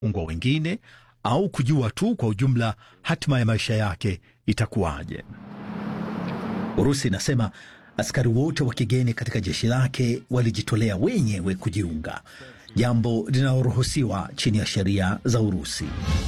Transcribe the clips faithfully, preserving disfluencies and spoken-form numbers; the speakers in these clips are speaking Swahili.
wafungwa wengine au kujua tu kwa ujumla hatima ya maisha yake itakuwaje. Urusi inasema askari wote wa kigeni katika jeshi lake walijitolea wenyewe kujiunga, jambo linaloruhusiwa chini ya sheria za Urusi.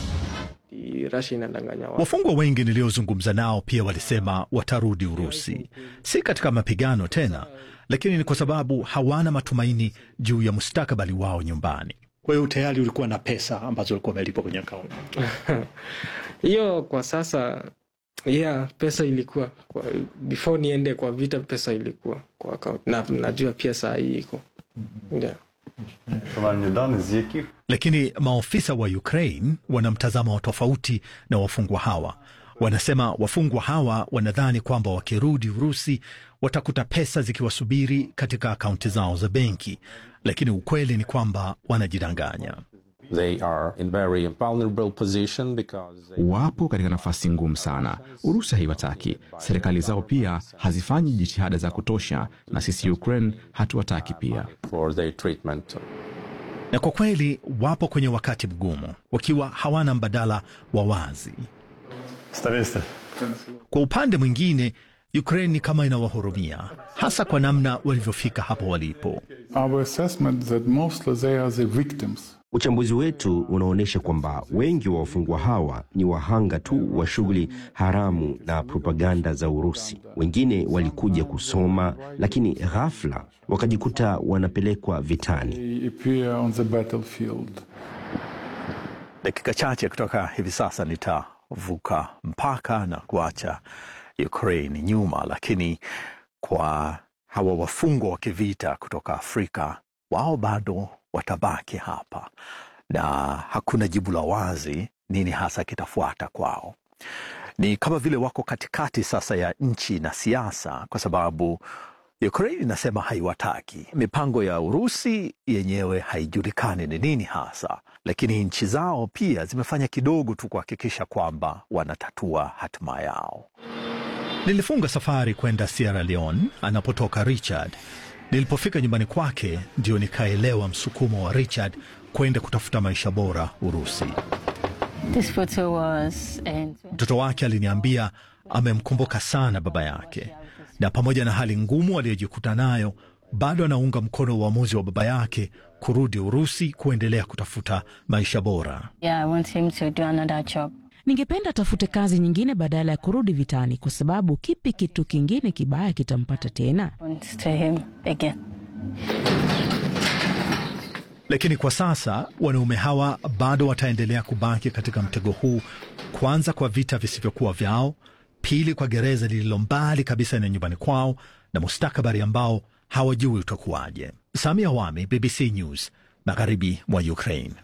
Wafungwa wengi niliozungumza nao pia walisema watarudi Urusi, si katika mapigano tena, lakini ni kwa sababu hawana matumaini juu ya mustakabali wao nyumbani. Kwa hiyo tayari ulikuwa na pesa ambazo ulikuwa umelipwa kwenye akaunti? Hiyo kwa sasa, yeah, pesa ilikuwa kwa, before niende kwa vita pesa ilikuwa kwa akaunti, na najua pia saa hii iko. Yeah. Lakini maofisa wa Ukraine wana mtazamo tofauti na wafungwa hawa. Wanasema wafungwa hawa wanadhani kwamba wakirudi Urusi watakuta pesa zikiwasubiri katika akaunti zao za benki, lakini ukweli ni kwamba wanajidanganya. They are in very vulnerable position because they... wapo katika nafasi ngumu sana. Urusi haiwataki, serikali zao pia hazifanyi jitihada za kutosha, na sisi Ukraine hatuwataki pia. For their treatment. Na kwa kweli wapo kwenye wakati mgumu, wakiwa hawana mbadala wa wazi. Kwa upande mwingine, Ukraine ni kama inawahurumia, hasa kwa namna walivyofika hapo walipo. Our assessment that mostly they are the victims. Uchambuzi wetu unaonyesha kwamba wengi wa wafungwa hawa ni wahanga tu wa shughuli haramu na propaganda za Urusi. Wengine walikuja kusoma, lakini ghafla wakajikuta wanapelekwa vitani. They appear on the battlefield. Dakika chache kutoka hivi sasa nitavuka mpaka na kuacha Ukraine nyuma, lakini kwa hawa wafungwa wa kivita kutoka Afrika, wao bado watabaki hapa na hakuna jibu la wazi nini hasa kitafuata kwao. Ni kama vile wako katikati sasa ya nchi na siasa, kwa sababu Ukraine inasema haiwataki. Mipango ya Urusi yenyewe haijulikani ni nini hasa, lakini nchi zao pia zimefanya kidogo tu kuhakikisha kwamba wanatatua hatima yao. Nilifunga safari kwenda Sierra Leone anapotoka Richard. Nilipofika nyumbani kwake ndio nikaelewa msukumo wa Richard kwenda kutafuta maisha bora Urusi. Mtoto wake aliniambia amemkumbuka sana baba yake, na pamoja na hali ngumu aliyojikuta nayo, bado anaunga mkono uamuzi wa baba yake kurudi Urusi kuendelea kutafuta maisha bora. Yeah, I want him to do another job. Ningependa atafute kazi nyingine badala ya kurudi vitani, kwa sababu kipi kitu kingine kibaya kitampata tena? Lakini kwa sasa wanaume hawa bado wataendelea kubaki katika mtego huu, kwanza kwa vita visivyokuwa vyao, pili kwa gereza lililo mbali kabisa na nyumbani kwao, na mustakabali ambao hawajui utakuwaje. Samia Wami, B B C News, magharibi mwa Ukraine.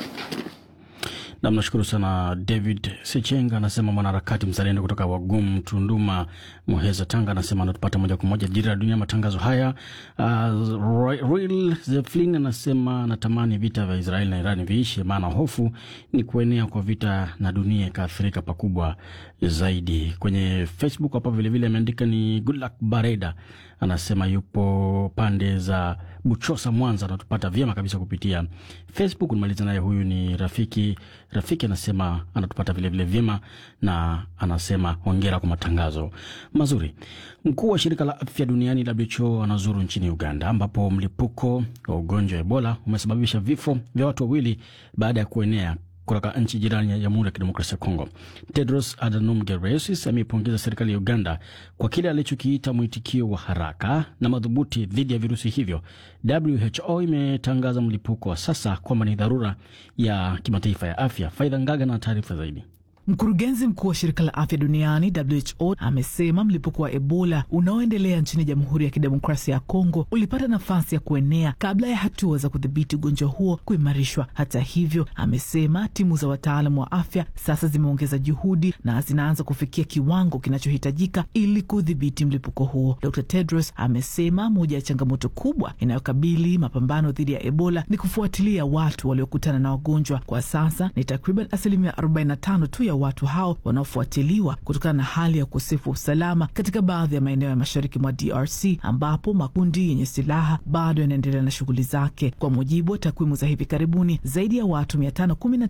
Na mnashukuru sana David Sechenga. Anasema mwanaharakati mzalendo kutoka Wagumu, Tunduma, Muheza, Tanga. Anasema anatupata moja kwa moja Dira ya Dunia matangazo haya. Uh, Royal Zeflin anasema anatamani vita vya Israeli na Iran viishe, maana hofu ni kuenea kwa vita na dunia ikaathirika pakubwa zaidi. Kwenye Facebook hapa vile vile ameandika ni Goodluck Bareda. Anasema yupo pande za Buchosa, Mwanza, anatupata vyema kabisa kupitia Facebook. Nimaliza naye, huyu ni Rafiki. Rafiki anasema anatupata vile vile vyema na anasema hongera kwa matangazo mazuri. Mkuu wa shirika la afya duniani W H O anazuru nchini Uganda, ambapo mlipuko wa ugonjwa wa Ebola umesababisha vifo vya watu wawili baada ya kuenea kutoka nchi jirani ya Jamhuri ya Kidemokrasia ya Kongo. Tedros Adhanom Ghebreyesus ameipongeza serikali ya Uganda kwa kile alichokiita mwitikio wa haraka na madhubuti dhidi ya virusi hivyo. W H O imetangaza mlipuko wa sasa kwamba ni dharura ya kimataifa ya afya. Faida Ngaga na taarifa zaidi. Mkurugenzi mkuu wa shirika la afya duniani W H O amesema mlipuko wa Ebola unaoendelea nchini Jamhuri ya Kidemokrasia ya Kongo ulipata nafasi ya kuenea kabla ya hatua za kudhibiti ugonjwa huo kuimarishwa. Hata hivyo, amesema timu za wataalamu wa afya sasa zimeongeza juhudi na zinaanza kufikia kiwango kinachohitajika ili kudhibiti mlipuko huo. Doctor Tedros amesema moja ya changamoto kubwa inayokabili mapambano dhidi ya Ebola ni kufuatilia watu waliokutana na wagonjwa. Kwa sasa ni takriban asilimia arobaini na tano tu ya watu hao wanaofuatiliwa kutokana na hali ya ukosefu wa usalama katika baadhi ya maeneo ya mashariki mwa D R C, ambapo makundi yenye silaha bado yanaendelea na shughuli zake. Kwa mujibu wa takwimu za hivi karibuni, zaidi ya watu mia tano kumi na